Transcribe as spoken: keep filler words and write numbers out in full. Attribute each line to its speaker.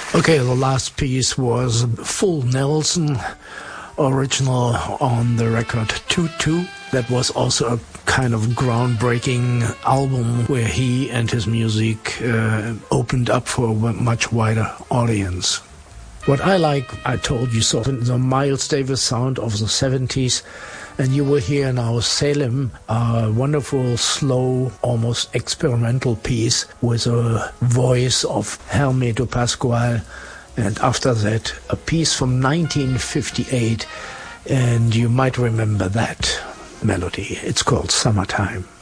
Speaker 1: Okay, the last piece was Full Nelson, original on the record two two. That was also a kind of groundbreaking album where he and his music uh, opened up for a much wider audience. What I like, I told you so, the Miles Davis sound of the seventies, and you will hear now Salem, a wonderful, slow, almost experimental piece with a voice of Hermeto Pascual, and after that a piece from nineteen fifty-eight, and you might remember that melody. It's called Summertime.